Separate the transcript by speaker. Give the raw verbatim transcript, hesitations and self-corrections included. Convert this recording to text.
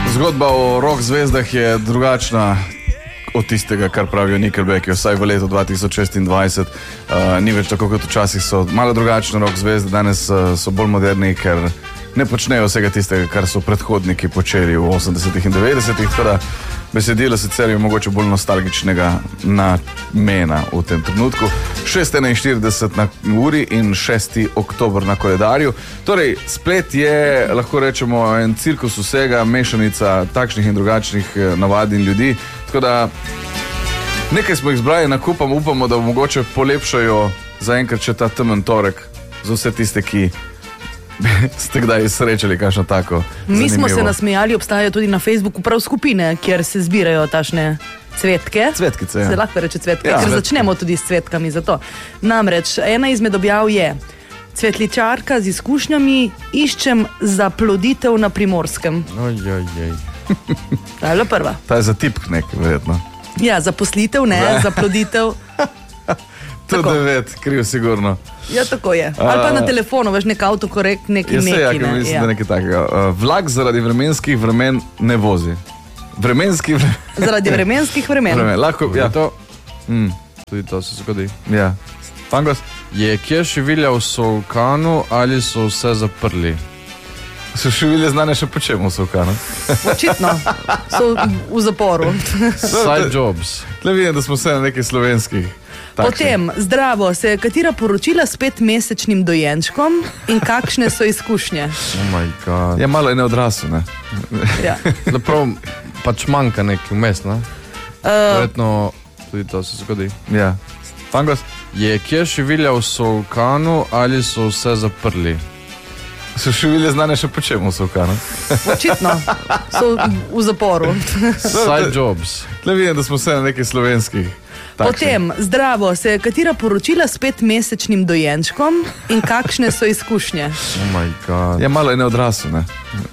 Speaker 1: Zgodba o rock zvezdah je drugačna od tistega, kar pravijo Nickelbacki, vsaj v letu dva tisoč šestindvajset. Uh, ni več tako kot včasih, so malo drugačne rock zvezde, danes uh, so bolj moderni, ker ne počnejo vsega tistega, kar so predhodniki počeli v osemdesetih in devetdesetih. Teda besedilo sicer je mogoče bolj nostalgičnega namena v tem trenutku. šest enainštirideset na uri in šesti oktober na koledarju. Torej, splet je, lahko rečemo, en cirkus vsega, mešanica takšnih in drugačnih navad in ljudi. Tako da nekaj smo jih zbrali na kupam, upamo, da mogoče polepšajo zaenkrat še ta temen torek za vse tiste, ki ste kdaj srečali kakšno tako zanimivo.
Speaker 2: Mi smo se nasmejali, obstajajo tudi na Facebooku prav skupine, kjer se zbirajo tašne cvetke.
Speaker 1: Cvetkice, ja.
Speaker 2: Se lahko reče cvetke,
Speaker 1: Ja,
Speaker 2: ker
Speaker 1: cvetke.
Speaker 2: začnemo tudi s cvetkami za to. Namreč, ena izmed objav je: cvetličarka z izkušnjami, iščem zaploditev na Primorskem.
Speaker 3: Ojojoj.
Speaker 2: Ta je bila prva.
Speaker 1: Ta je za tipk nek, verjetno.
Speaker 2: Ja, zaposlitev, ne,
Speaker 1: Ne.
Speaker 2: zaploditev.
Speaker 1: To
Speaker 2: Tako.
Speaker 1: devet, kriv sigurno.
Speaker 2: Ja, tako je. Ali pa na telefonu, veš, nek autokorekt, neki
Speaker 1: Jaz se
Speaker 2: neki.
Speaker 1: ja,
Speaker 2: ne,
Speaker 1: mislim,
Speaker 2: ja.
Speaker 1: da nekaj takega. Uh, vlak zaradi vremenskih vremen ne vozi. Vremenski vremen.
Speaker 2: Zaradi vremenskih vremen.
Speaker 1: vremen. Lahko,
Speaker 3: Ja.
Speaker 1: ja.
Speaker 3: To,
Speaker 1: Mm,
Speaker 3: tudi to se zgodi.
Speaker 1: ja. Fangos?
Speaker 3: Je kje šivilja v Solkanu ali so vse zaprli?
Speaker 1: So šivilje znane še po čemu so v Kanu?
Speaker 2: Očitno so v zaporu.
Speaker 3: Side jobs.
Speaker 1: Tle vidim, da smo vse na nekaj slovenskih. takšnih.
Speaker 2: Potem, zdravo, se je katera poročila s petmesečnim dojenčkom in kakšne so izkušnje?
Speaker 3: Oh my god.
Speaker 1: Je malo je neodrasel, ne?
Speaker 2: Ja.
Speaker 3: Zaprav pač manjka neki vmes, ne?
Speaker 2: Uh,
Speaker 3: Verjetno tudi to se zgodi.
Speaker 1: Ja. Fangos?
Speaker 3: Je kje šivilja v Solkanu ali so vse zaprli?
Speaker 1: So šivilje znane še po čemu so v Kanu?
Speaker 2: očitno so v zaporu.
Speaker 3: Side jobs.
Speaker 1: Tle vidim, da smo vse na nekaj slovenskih. takšnih.
Speaker 2: Potem, zdravo, se je katera poročila s petmesečnim dojenčkom in kakšne so izkušnje?
Speaker 3: Oh my god.
Speaker 1: Je malo je neodrasel, ne?